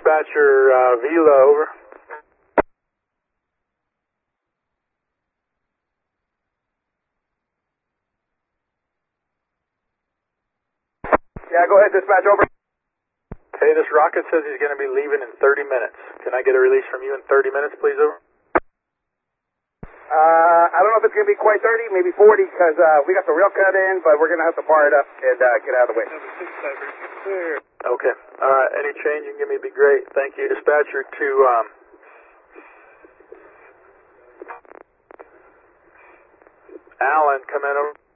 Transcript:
dispatcher, Vila, over. Yeah, go ahead, dispatch, over. Hey, this rocket says he's going to be leaving in 30 minutes. Can I get a release from you in 30 minutes, please, over? I don't know if it's going to be quite 30, maybe 40, because we got the rail cut in, but we're going to have to bar it up and get out of the way. Okay. All right. Any change you can give me would be great. Thank you. Dispatcher to Alan, come in over.